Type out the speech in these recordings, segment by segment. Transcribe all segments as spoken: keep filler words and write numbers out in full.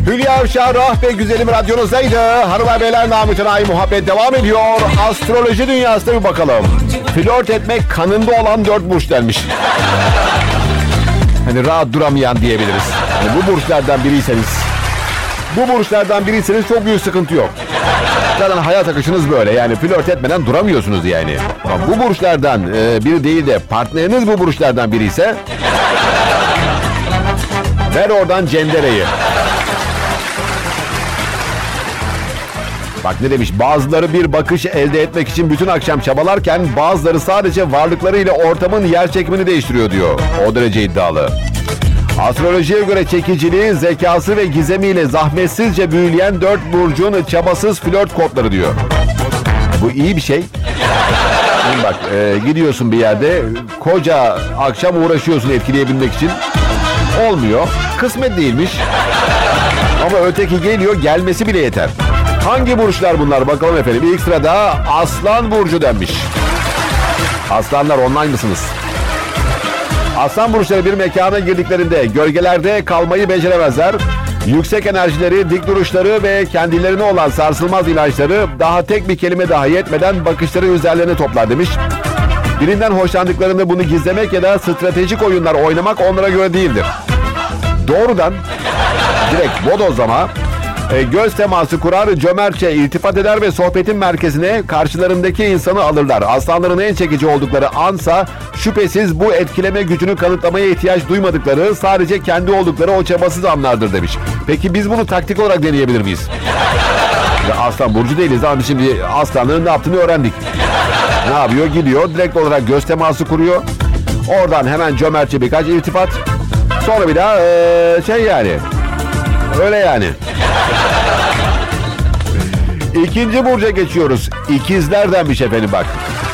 Hülya Avşar, ah be güzelim radyonuzdaydı. Hanımlar beyler, namıtına ay muhabbet devam ediyor. Astroloji dünyasına bir bakalım. Flört etmek kanında olan dört burç denmiş. Hani rahat duramayan diyebiliriz. Hani bu burçlardan biriyseniz, bu burçlardan biriyseniz çok büyük sıkıntı yok. Zaten hayat akışınız böyle, yani flört etmeden duramıyorsunuz yani. Ama bu burçlardan e, biri değil de partneriniz bu burçlardan biri ise ver oradan cendereyi. Bak ne demiş, bazıları bir bakış elde etmek için bütün akşam çabalarken bazıları sadece varlıklarıyla ortamın yer çekimini değiştiriyor diyor. O derece iddialı. Astrolojiye göre çekiciliği, zekası ve gizemiyle zahmetsizce büyüleyen dört burcun çabasız flört kodları diyor. Bu iyi bir şey. Şimdi bak e, gidiyorsun bir yerde, koca akşam uğraşıyorsun etkileyebilmek için. Olmuyor. Kısmet değilmiş. Ama öteki geliyor, gelmesi bile yeter. Hangi burçlar bunlar bakalım efendim. İlk sırada Aslan burcu denmiş. Aslanlar online mısınız? Aslan burçları bir mekana girdiklerinde gölgelerde kalmayı beceremezler. Yüksek enerjileri, dik duruşları ve kendilerine olan sarsılmaz inançları daha tek bir kelime daha yetmeden bakışları üzerlerine toplar demiş. Birinden hoşlandıklarında bunu gizlemek ya da stratejik oyunlar oynamak onlara göre değildir. Doğrudan, direkt bodozlama, e, göz teması kurar, cömertçe iltifat eder ve sohbetin merkezine karşılarındaki insanı alırlar. Aslanların en çekici oldukları ansa şüphesiz bu etkileme gücünü kanıtlamaya ihtiyaç duymadıkları, sadece kendi oldukları o çabasız anlardır demiş. Peki biz bunu taktik olarak deneyebilir miyiz? Ya aslan burcu değiliz ama şimdi aslanların ne yaptığını öğrendik. Ne yapıyor? Gidiyor, direkt olarak göz teması kuruyor. Oradan hemen cömertçe birkaç iltifat. Sonra bir daha ee, şey yani. Öyle yani. İkinci burca geçiyoruz. İkizler denmiş efendim bak.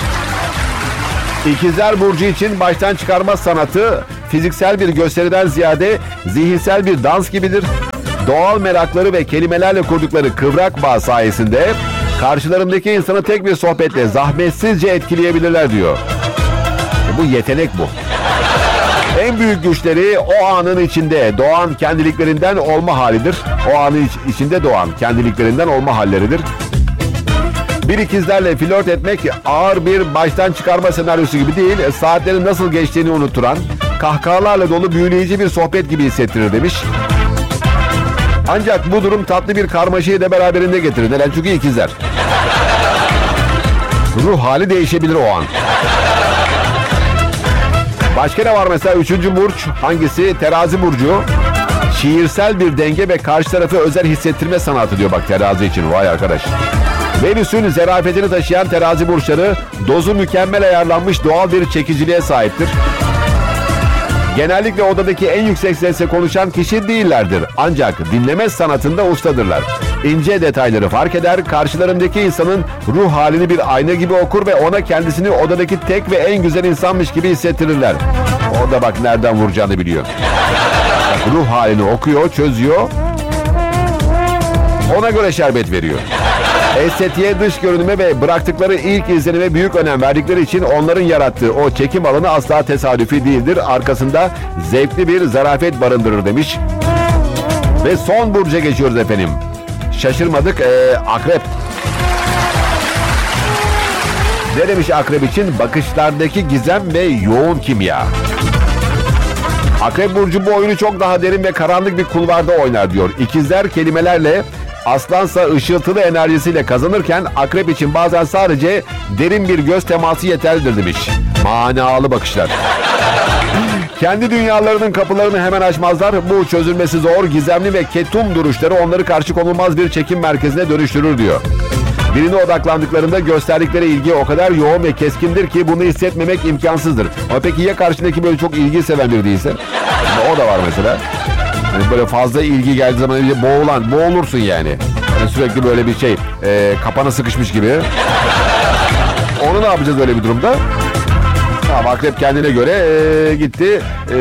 İkizler burcu için baştan çıkarma sanatı fiziksel bir gösteriden ziyade zihinsel bir dans gibidir. Doğal merakları ve kelimelerle kurdukları kıvrak bağ sayesinde karşılarındaki insanı tek bir sohbetle zahmetsizce etkileyebilirler diyor. Bu yetenek bu. En büyük güçleri o anın içinde doğan kendiliklerinden olma halidir. O anın içinde doğan kendiliklerinden olma halleridir. Bir ikizlerle flört etmek ağır bir baştan çıkarma senaryosu gibi değil, saatlerin nasıl geçtiğini unutturan, kahkahalarla dolu büyüleyici bir sohbet gibi hissettirir demiş. Ancak bu durum tatlı bir karmaşayı da beraberinde getirir. Neden? Çünkü ikizler. Ruh hali değişebilir o an. Başka ne var mesela? Üçüncü burç hangisi? Terazi burcu. Şiirsel bir denge ve karşı tarafı özel hissettirme sanatı diyor bak terazi için. Vay arkadaş. Venüs'ün zerafetini taşıyan terazi burçları dozu mükemmel ayarlanmış doğal bir çekiciliğe sahiptir. Genellikle odadaki en yüksek sesle konuşan kişi değillerdir. Ancak dinleme sanatında ustadırlar. İnce detayları fark eder, karşılarındaki insanın ruh halini bir ayna gibi okur ve ona kendisini odadaki tek ve en güzel insanmış gibi hissettirirler. Orada bak nereden vuracağını biliyor. Bak, ruh halini okuyor, çözüyor. Ona göre şerbet veriyor. Estetiğe, dış görünüme ve bıraktıkları ilk izlenime büyük önem verdikleri için onların yarattığı o çekim alanı asla tesadüfi değildir. Arkasında zevkli bir zarafet barındırır demiş. Ve son burca geçiyoruz efendim. Şaşırmadık. Ee, akrep. Ne demiş akrep için? Bakışlardaki gizem ve yoğun kimya. Akrep burcu bu oyunu çok daha derin ve karanlık bir kulvarda oynar diyor. İkizler kelimelerle, aslansa ışıltılı enerjisiyle kazanırken akrep için bazen sadece derin bir göz teması yeterlidir demiş. Manalı bakışlar. Kendi dünyalarının kapılarını hemen açmazlar. Bu çözülmesi zor, gizemli ve ketum duruşları onları karşı konulmaz bir çekim merkezine dönüştürür diyor. Birine odaklandıklarında gösterdikleri ilgi o kadar yoğun ve keskindir ki bunu hissetmemek imkansızdır. Ama peki ya karşındaki böyle çok ilgi seven biri değilse? O da var mesela. Yani böyle fazla ilgi geldiği zaman boğulan, boğulursun yani. Yani sürekli böyle bir şey, e, kapana sıkışmış gibi. Onu ne yapacağız öyle bir durumda? Tamam, akrep kendine göre e, gitti, e,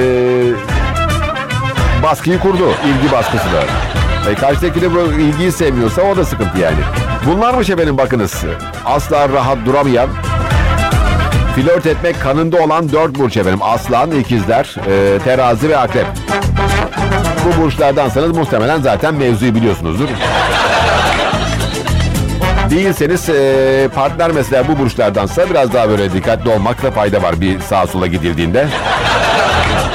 baskıyı kurdu, ilgi baskısı da. E, karşıdaki de bu ilgiyi sevmiyorsa o da sıkıntı yani. Bunlarmış efendim bakınız. Asla rahat duramayan, flört etmek kanında olan dört burç efendim. Aslan, ikizler, e, terazi ve akrep. bu burçlardansanız muhtemelen zaten mevzuyu biliyorsunuzdur. Değilseniz e, partner mesela bu burçlardansa biraz daha böyle dikkatli olmakta fayda var bir sağa sola gidildiğinde.